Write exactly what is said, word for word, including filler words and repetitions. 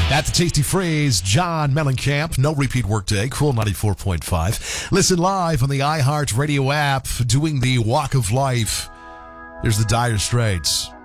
At the Tasty Phrase, John Mellencamp, no repeat workday, Cool ninety-four point five. Listen live on the iHeart Radio app, doing the Walk of Life. Here's the Dire Straits.